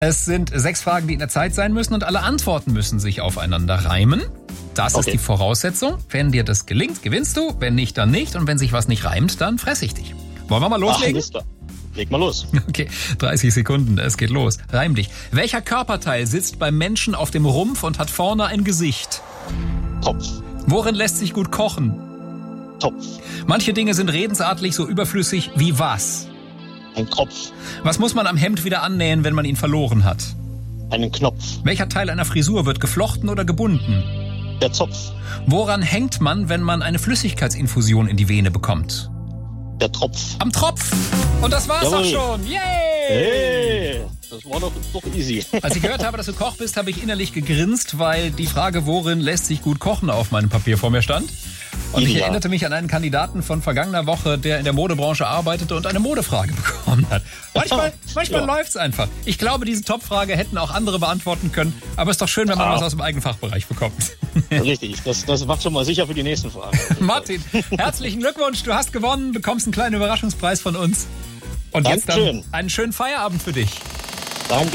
Es sind 6 Fragen, die in der Zeit sein müssen und alle Antworten müssen sich aufeinander reimen. Das ist die Voraussetzung. Wenn dir das gelingt, gewinnst du. Wenn nicht, dann nicht. Und wenn sich was nicht reimt, dann fresse ich dich. Wollen wir mal loslegen? Leg mal los. Okay, 30 Sekunden, es geht los. Reim dich. Welcher Körperteil sitzt beim Menschen auf dem Rumpf und hat vorne ein Gesicht? Kopf. Worin lässt sich gut kochen? Topf. Manche Dinge sind redensartlich so überflüssig wie was? Ein Kopf. Was muss man am Hemd wieder annähen, wenn man ihn verloren hat? Einen Knopf. Welcher Teil einer Frisur wird geflochten oder gebunden? Der Zopf. Woran hängt man, wenn man eine Flüssigkeitsinfusion in die Vene bekommt? Der Tropf. Am Tropf. Und das war's auch schon. Yay! Hey, das war doch easy. Als ich gehört habe, dass du Koch bist, habe ich innerlich gegrinst, weil die Frage, worin lässt sich gut kochen, auf meinem Papier vor mir stand. Und ich erinnerte mich an einen Kandidaten von vergangener Woche, der in der Modebranche arbeitete und eine Modefrage bekommen hat. Manchmal läuft's einfach. Ich glaube, diese Top-Frage hätten auch andere beantworten können. Aber es ist doch schön, wenn man was aus dem eigenen Fachbereich bekommt. Richtig, das macht schon mal sicher für die nächsten Fragen. Martin, herzlichen Glückwunsch. Du hast gewonnen, bekommst einen kleinen Überraschungspreis von uns. Und jetzt dann einen schönen Feierabend für dich. Danke.